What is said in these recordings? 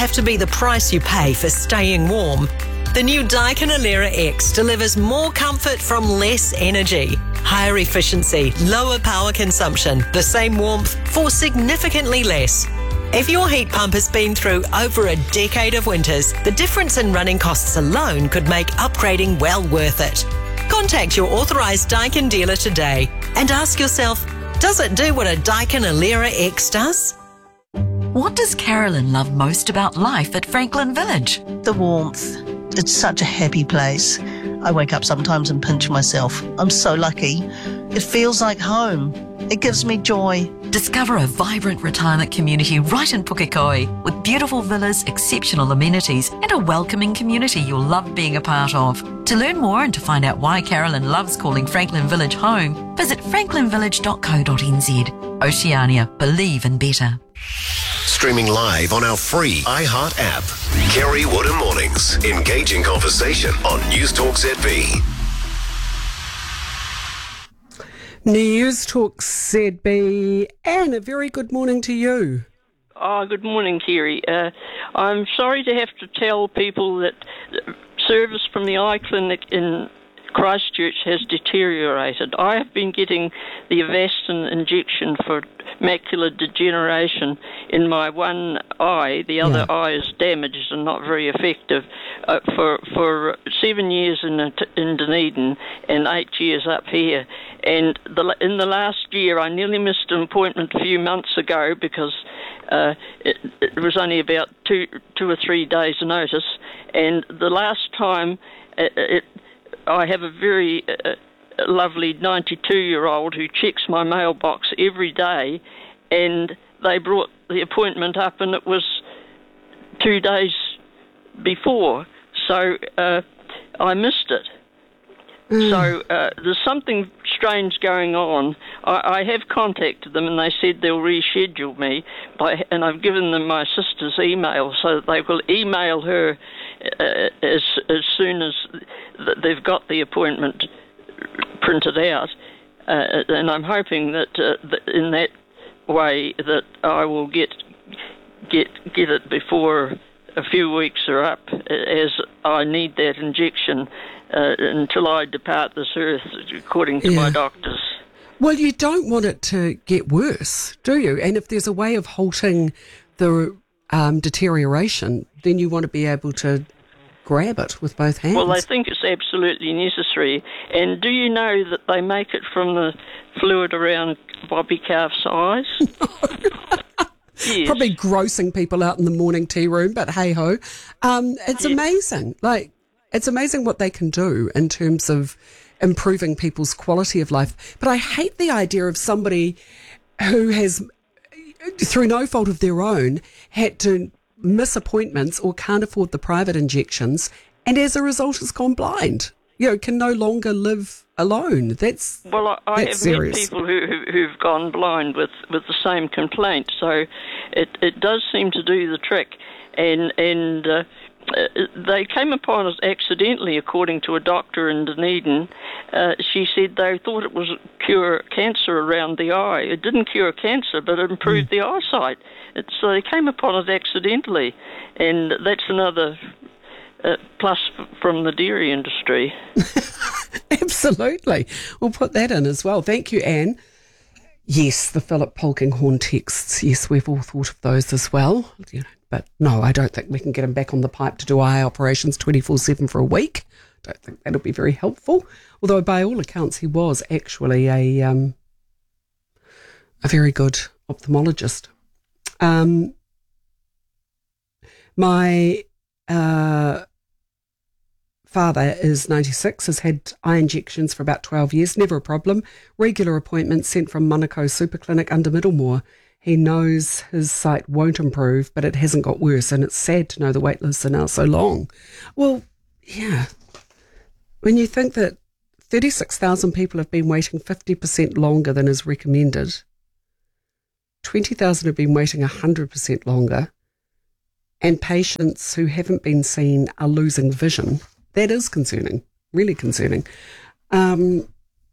have to be the price you pay for staying warm. The new Daikin Alera X delivers more comfort from less energy, higher efficiency, lower power consumption, the same warmth for significantly less. If your heat pump has been through over a decade of winters, the difference in running costs alone could make upgrading well worth it. Contact your authorised Daikin dealer today and ask yourself, does it do what a Daikin Alera X does? What does Carolyn love most about life at Franklin Village? The warmth. It's such a happy place. I wake up sometimes and pinch myself. I'm so lucky. It feels like home. It gives me joy. Discover a vibrant retirement community right in Pukekohe with beautiful villas, exceptional amenities and a welcoming community you'll love being a part of. To learn more and to find out why Carolyn loves calling Franklin Village home, visit franklinvillage.co.nz. Oceania, believe in better. Streaming live on our free iHeart app. Kerry Woodham Mornings. Engaging conversation on News Talk ZB. News Talk ZB, and a very good morning to you. Oh, good morning, Kerry. I'm sorry to have to tell people that service from the eye clinic in Christchurch has deteriorated. I have been getting the Avastin injection for macular degeneration in my one eye. The other eye is damaged and not very effective for 7 years in Dunedin and 8 years up here. And in the last year, I nearly missed an appointment a few months ago because it was only about two or 3 days' notice. And the last time, I have a very lovely 92-year-old who checks my mailbox every day, and they brought the appointment up, and it was 2 days before, so I missed it. So there's something strange going on. I have contacted them, and they said they'll reschedule me, and I've given them my sister's email, so that they will email her as soon as they've got the appointment printed out. And I'm hoping that in that way that I will get it before a few weeks are up, as I need that injection until I depart this earth, according to my doctors. Well, you don't want it to get worse, do you? And if there's a way of halting the deterioration, then you want to be able to grab it with both hands. Well, I think it's absolutely necessary. And do you know that they make it from the fluid around Bobby Calf's eyes? Yes. Probably grossing people out in the morning tea room, but hey-ho. It's amazing. It's amazing what they can do in terms of improving people's quality of life. But I hate the idea of somebody who has, through no fault of their own, had to miss appointments or can't afford the private injections, and as a result has gone blind. Can no longer live alone. That's I have serious. met people who've gone blind with the same complaint. So it does seem to do the trick, and they came upon it accidentally, according to a doctor in Dunedin. She said they thought it was cure cancer around the eye. It didn't cure cancer, but it improved the eyesight. So they came upon it accidentally, and that's another plus from the dairy industry. Absolutely. We'll put that in as well. Thank you, Anne. Yes, the Philip Polkinghorn texts. Yes, we've all thought of those as well. But no, I don't think we can get him back on the pipe to do eye operations 24/7 for a week. Don't think that'll be very helpful. Although by all accounts, he was actually a very good ophthalmologist. My father is 96, has had eye injections for about 12 years, never a problem. Regular appointments sent from Manukau Super Clinic under Middlemore. He knows his sight won't improve, but it hasn't got worse, and it's sad to know the wait lists are now so long. Well, yeah. When you think that 36,000 people have been waiting 50% longer than is recommended, 20,000 have been waiting 100% longer, and patients who haven't been seen are losing vision, that is concerning, really concerning.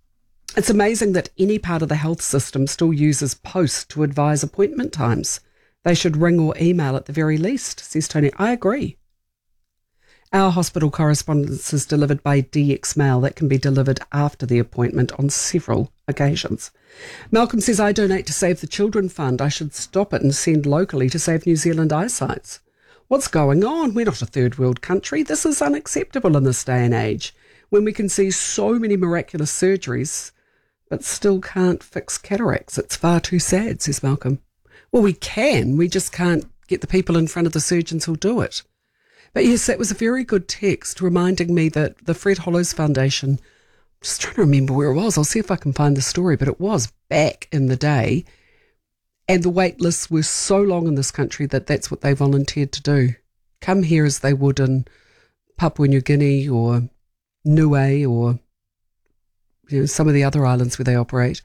It's amazing that any part of the health system still uses post to advise appointment times. They should ring or email at the very least, says Tony. I agree. Our hospital correspondence is delivered by DX Mail. That can be delivered after the appointment on several occasions. Malcolm says, I donate to Save the Children Fund. I should stop it and send locally to Save New Zealand Eyesights. What's going on? We're not a third world country. This is unacceptable in this day and age, when we can see so many miraculous surgeries but still can't fix cataracts. It's far too sad, says Malcolm. Well, we can. We just can't get the people in front of the surgeons who'll do it. But yes, that was a very good text reminding me that the Fred Hollows Foundation, I'm just trying to remember where it was. I'll see if I can find the story, but it was back in the day. And the wait lists were so long in this country that that's what they volunteered to do. Come here as they would in Papua New Guinea or Niue or some of the other islands where they operate.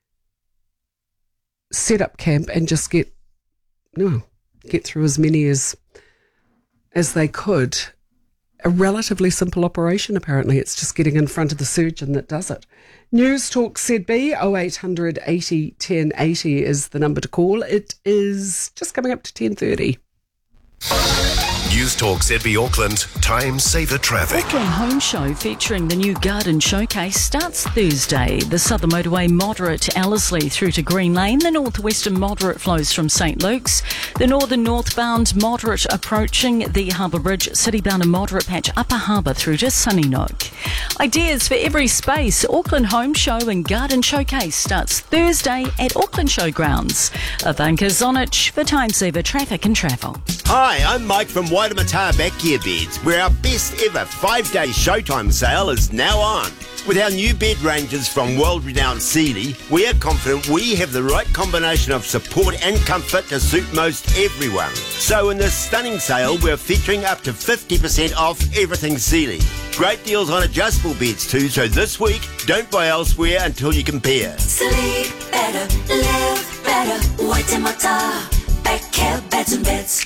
Set up camp and just get through as many as they could. A relatively simple operation, apparently. It's just getting in front of the surgeon that does it. News Talk ZB 0800 80 1080 is the number to call. It is just coming up to 10:30. News Talk ZB Auckland, Time Saver Traffic. Auckland Home Show featuring the new garden showcase starts Thursday. The Southern Motorway moderate to Ellerslie through to Green Lane. The northwestern moderate flows from St Luke's. The northern northbound moderate approaching the Harbour Bridge. Citybound and moderate patch Upper Harbour through to Sunnyside. Ideas for every space. Auckland Home Show and Garden Showcase starts Thursday at Auckland Showgrounds. Ivanka Zonich for Time Saver Traffic and Travel. Hi, I'm Mike from Waitemata Backyard Beds, where our best ever 5-day showtime sale is now on. With our new bed ranges from world-renowned Sealy, we are confident we have the right combination of support and comfort to suit most everyone. So in this stunning sale, we're featuring up to 50% off everything Sealy. Great deals on adjustable beds too, so this week, don't buy elsewhere until you compare. Sleep better, live better, Waitemata Backyard Beds and Beds.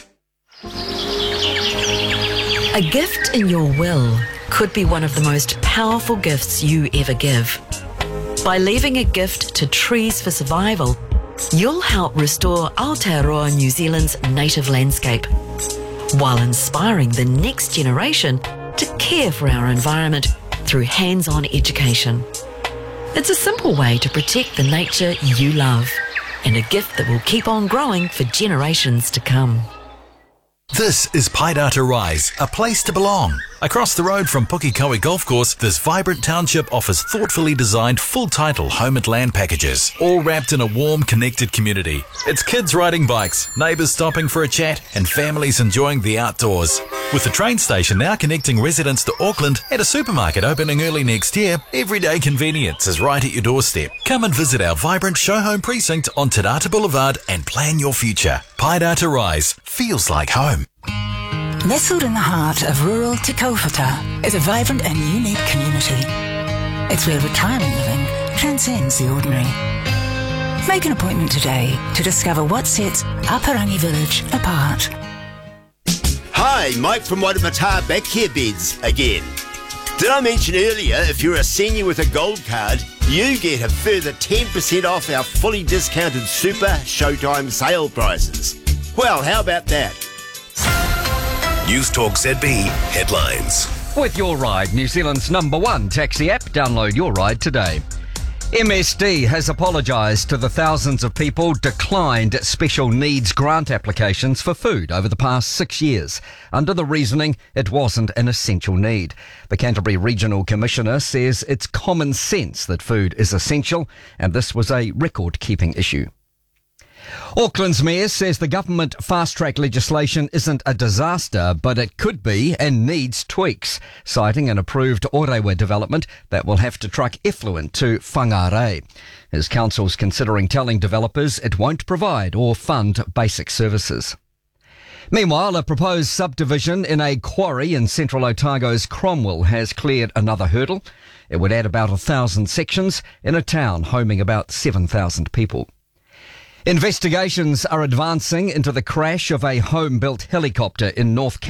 A gift in your will could be one of the most powerful gifts you ever give. By leaving a gift to Trees for Survival, you'll help restore Aotearoa New Zealand's native landscape, while inspiring the next generation to care for our environment through hands-on education. It's a simple way to protect the nature you love, and a gift that will keep on growing for generations to come. This is Paidata Rise, a place to belong. Across the road from Pukekohe Golf Course, this vibrant township offers thoughtfully designed full-title home and land packages, all wrapped in a warm, connected community. It's kids riding bikes, neighbours stopping for a chat, and families enjoying the outdoors. With the train station now connecting residents to Auckland and a supermarket opening early next year, everyday convenience is right at your doorstep. Come and visit our vibrant show home precinct on Te Rata Boulevard and plan your future. Paidata Rise feels like home. Nestled in the heart of rural Te Kaupata is a vibrant and unique community. It's where retirement living transcends the ordinary. Make an appointment today to discover what sets Aparangi Village apart. Hi, Mike from Waitemata Backyard Beds again. Did I mention earlier, if you're a senior with a gold card, you get a further 10% off our fully discounted Super Showtime sale prices? Well, how about that? News Talk ZB headlines. With Your Ride, New Zealand's #1 taxi app, download Your Ride today. MSD has apologised to the thousands of people declined special needs grant applications for food over the past 6 years, under the reasoning it wasn't an essential need. The Canterbury Regional Commissioner says it's common sense that food is essential, and this was a record-keeping issue. Auckland's mayor says the government fast-track legislation isn't a disaster, but it could be and needs tweaks, citing an approved Orewa development that will have to truck effluent to Whangarei. His council's considering telling developers it won't provide or fund basic services. Meanwhile, a proposed subdivision in a quarry in central Otago's Cromwell has cleared another hurdle. It would add about 1,000 sections in a town homing about 7,000 people. Investigations are advancing into the crash of a home-built helicopter in North